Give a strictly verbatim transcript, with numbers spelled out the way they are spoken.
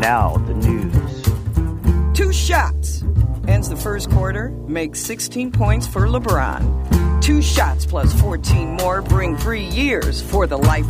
now, the news. Two shots. Ends the first quarter, makes sixteen points for LeBron. Two shots plus fourteen more bring three years for the life